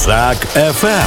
Казак ФМ.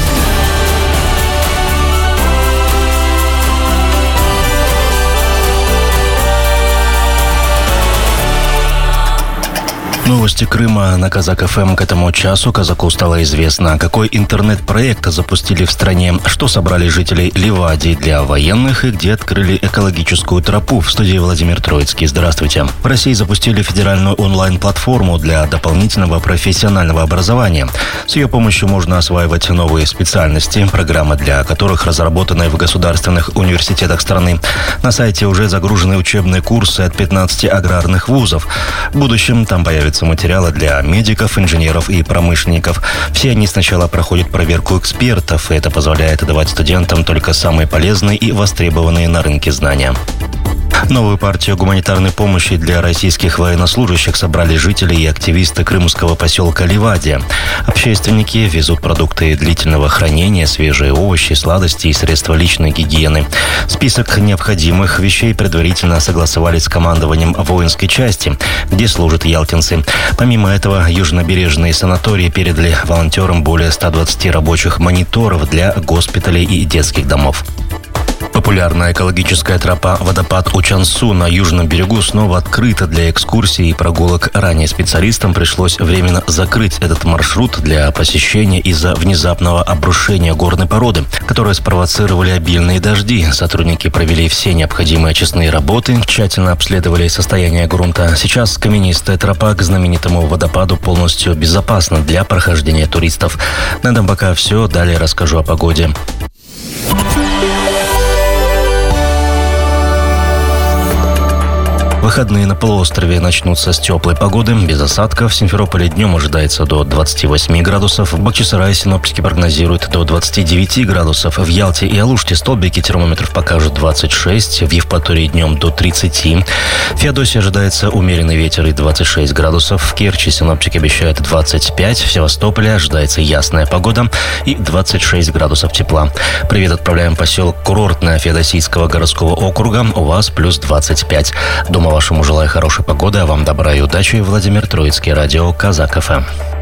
Новости Крыма на Казак ФМ. К этому часу казаку стало известно, какой интернет-проект запустили в стране, что собрали жители Ливадии для военных и где открыли экологическую тропу. В студии Владимир Троицкий. Здравствуйте. В России запустили федеральную онлайн-платформу для дополнительного профессионального образования. С ее помощью можно осваивать новые специальности, программы для которых разработаны в государственных университетах страны. На сайте уже загружены учебные курсы от 15 аграрных вузов. В будущем там появятся материалы для медиков, инженеров и промышленников. Все они сначала проходят проверку экспертов, и это позволяет давать студентам только самые полезные и востребованные на рынке знания. Новую партию гуманитарной помощи для российских военнослужащих собрали жители и активисты крымского поселка Ливадия. Общественники везут продукты длительного хранения, свежие овощи, сладости и средства личной гигиены. Список необходимых вещей предварительно согласовали с командованием воинской части, где служат ялтинцы. Помимо этого, южнобережные санатории передали волонтерам более 120 рабочих мониторов для госпиталей и детских домов. Популярная экологическая тропа «Водопад Учансу» на южном берегу снова открыта для экскурсий и прогулок. Ранее специалистам пришлось временно закрыть этот маршрут для посещения из-за внезапного обрушения горной породы, которые спровоцировали обильные дожди. Сотрудники провели все необходимые очистные работы, тщательно обследовали состояние грунта. Сейчас каменистая тропа к знаменитому водопаду полностью безопасна для прохождения туристов. На этом пока все. Далее расскажу о погоде. Выходные на полуострове начнутся с теплой погоды, без осадков. В Симферополе днем ожидается до 28 градусов. В Бахчисарае синоптики прогнозируют до 29 градусов. В Ялте и Алуште столбики термометров покажут 26. В Евпатории днем до 30. В Феодосии ожидается умеренный ветер и 26 градусов. В Керчи синоптики обещают 25. В Севастополе ожидается ясная погода и 26 градусов тепла. Привет отправляем в поселок Курортное Феодосийского городского округа. У вас плюс 25. Дома вашему желаю хорошей погоды, а вам добра и удачи. Владимир Троицкий, радио Казак ФМ.